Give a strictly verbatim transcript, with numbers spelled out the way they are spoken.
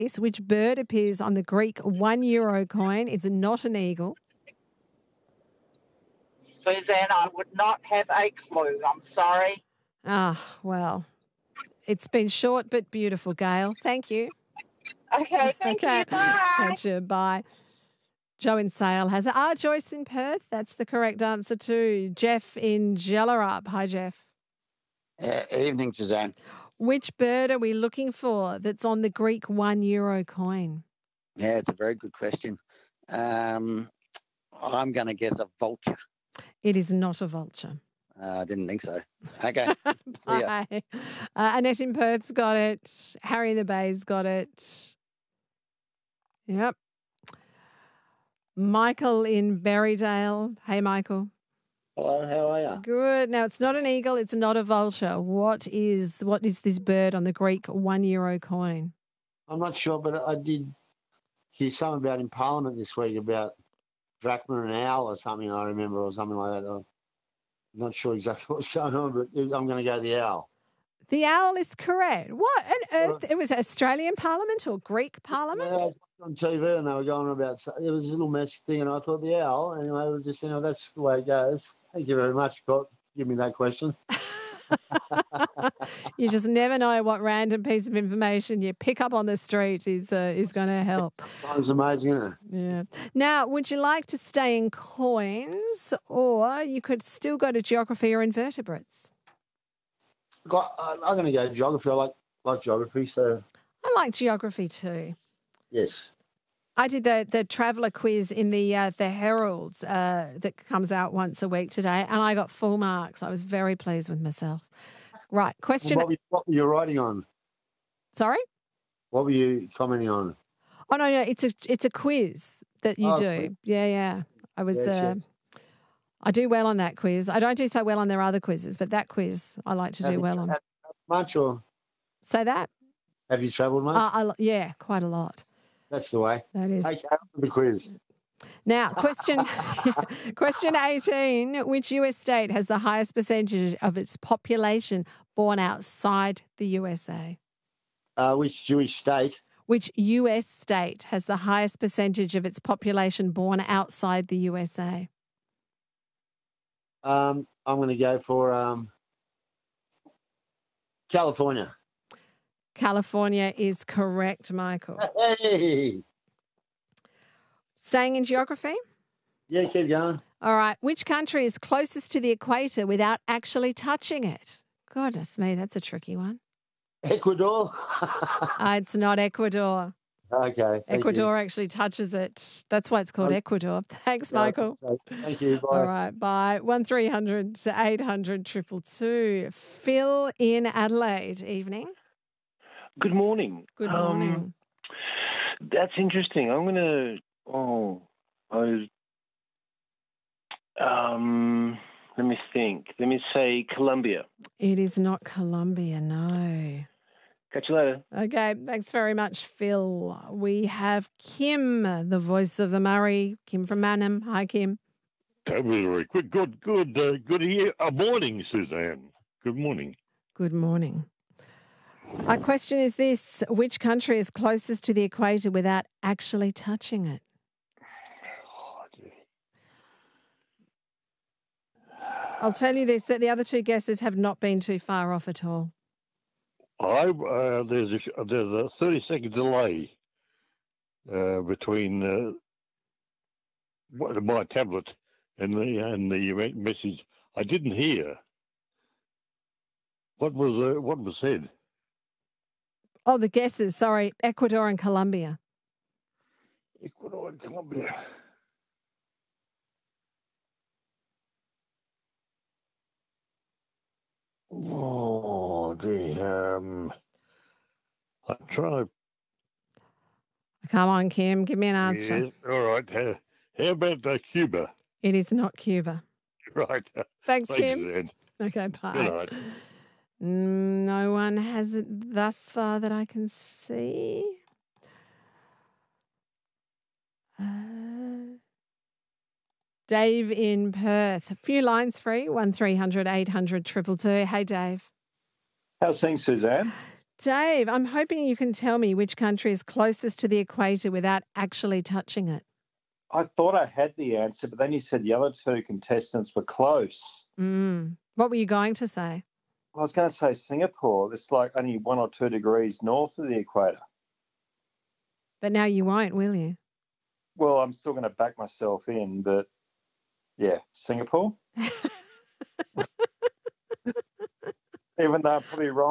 Guess which bird appears on the Greek one euro coin. It's not an eagle. Suzanne, I would not have a clue. I'm sorry. Ah, well, it's been short but beautiful, Gail. Thank you. Okay, thank Okay. you. Bye. Catch you. Bye. Joe in Sale has it. Ah, Joyce in Perth. That's the correct answer too. Jeff in Jellarup. Hi, Jeff. Uh, evening, Suzanne. Which bird are we looking for that's on the Greek one euro coin? Yeah, it's a very good question. Um, I'm going to guess a vulture. It is not a vulture. Uh, I didn't think so. Okay. See ya. Bye. Uh, Annette in Perth's got it. Harry in the Bay's got it. Yep. Michael in Berrydale. Hey, Michael. Hello, how are you? Good. Now, it's not an eagle. It's not a vulture. What is what is this bird on the Greek one euro coin? I'm not sure, but I did hear something about in Parliament this week about Drachma and owl or something, I remember, or something like that. I'm not sure exactly what's going on, but I'm going to go the owl. The owl is correct. What on earth? It was Australian Parliament or Greek Parliament? Yeah, I was on T V and they were going on about, it was a little messy thing, and I thought the owl, anyway, it was just, you know, that's the way it goes. Thank you very much, Scott. Give me that question. You just never know what random piece of information you pick up on the street is uh, is going to help. It's amazing, isn't it? Yeah. Now, would you like to stay in coins, or you could still go to geography or invertebrates? Got, uh, I'm going to go geography. I like, like geography, so... I like geography too. Yes. I did the the traveller quiz in the uh, the Herald uh, that comes out once a week today, and I got full marks. I was very pleased with myself. Right, question. What were, what were you writing on? Sorry? What were you commenting on? Oh no, no, it's a it's a quiz that you Oh, do. quiz. Yeah, yeah. I was. Yes, uh, yes. I do well on that quiz. I don't do so well on their other quizzes, but that quiz I like to Have do you well on. travelled much, or Say that. have you travelled much? Uh, I, yeah, quite a lot. That's the way. That is. Okay, on to the quiz. Now, question question eighteen. Which U S state has the highest percentage of its population born outside the U S A? Uh, which Jewish state? Which U S state has the highest percentage of its population born outside the U S A? Um, I'm going to go for um, California. California is correct, Michael. Hey! Staying in geography? Yeah, keep going. All right. Which country is closest to the equator without actually touching it? Goodness me, that's a tricky one. Ecuador? Uh, it's not Ecuador. Okay. Thank Ecuador actually touches it. That's why it's called Um, Ecuador. Thanks, you. Michael. Thank you. Bye. All right, bye. one three hundred to eight hundred two two two. Phil in Adelaide. Evening. Good morning. Good Um, morning. that's interesting. I'm going to, oh, I, um, let me think. Let me say Colombia. It is not Colombia, no. Catch you later. Okay, thanks very much, Phil. We have Kim, the voice of the Murray. Kim from Manham. Hi, Kim. That was very quick. Good, good, uh, good here. Uh, morning, Suzanne. Good morning. Good morning. Our question is this. Which country is closest to the equator without actually touching it? Oh, dear. I'll tell you this, that the other two guesses have not been too far off at all. I uh, there's a there's a thirty second delay uh, between uh, what- my tablet and the and the message. I didn't hear. What was uh, what was said? Oh, the guesses. Sorry. Ecuador and Colombia. Ecuador and Colombia. Oh, dear. Um, I try. Come on, Kim. Give me an answer. Yes, all right. Uh, how about uh, Cuba? It is not Cuba. Right. Thanks, Thanks, Kim. Suzanne. Okay, bye. Good night. Mm, no one has it thus far that I can see. Uh, Dave in Perth. A few lines free. one three hundred eight hundred two two two. Hey, Dave. How's things, Suzanne? Dave, I'm hoping you can tell me which country is closest to the equator without actually touching it. I thought I had the answer, but then you said the other two contestants were close. Mm. What were you going to say? I was going to say Singapore. It's like only one or two degrees north of the equator. But now you won't, will you? Well, I'm still going to back myself in, but yeah, Singapore. Even though I'm probably wrong.